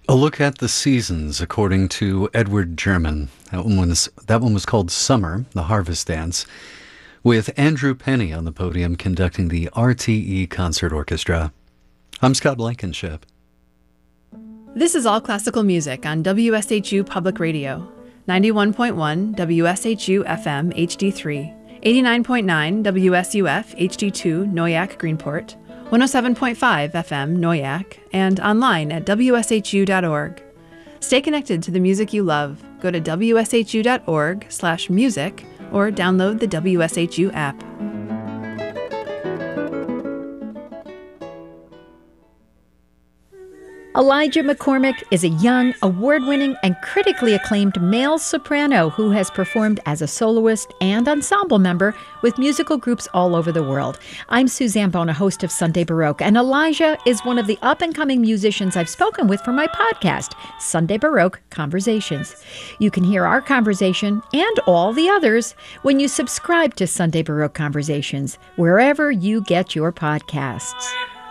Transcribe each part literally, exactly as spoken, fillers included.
A look at the seasons, according to Edward German. That one was, that one was called Summer, the Harvest Dance, with Andrew Penny on the podium conducting the R T E Concert Orchestra. I'm Scott Blankenship. This is All Classical Music on W S H U Public Radio, ninety-one point one W S H U F M H D three, eighty-nine point nine W S U F H D two Noyak Greenport, one oh seven point five F M Noyak, and online at W S H U dot org. Stay connected to the music you love. Go to W S H U dot org slash music or download the W S H U app. Elijah McCormick is a young, award-winning, and critically acclaimed male soprano who has performed as a soloist and ensemble member with musical groups all over the world. I'm Suzanne Bona, host of Sunday Baroque, and Elijah is one of the up-and-coming musicians I've spoken with for my podcast, Sunday Baroque Conversations. You can hear our conversation and all the others when you subscribe to Sunday Baroque Conversations, wherever you get your podcasts.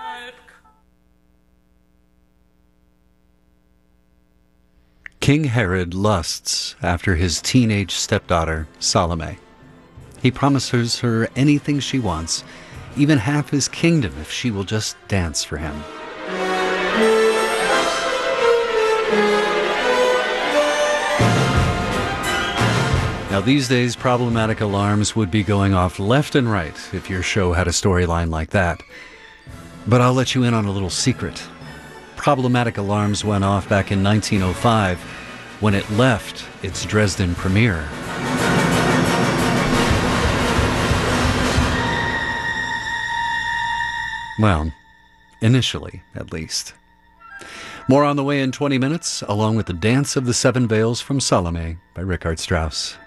King Herod lusts after his teenage stepdaughter, Salome. He promises her anything she wants, even half his kingdom if she will just dance for him. Now, these days, problematic alarms would be going off left and right if your show had a storyline like that. But I'll let you in on a little secret. Problematic alarms went off back in nineteen oh five when it left its Dresden premiere. Well, initially, at least. More on the way in twenty minutes, along with the Dance of the Seven Veils from Salome by Richard Strauss.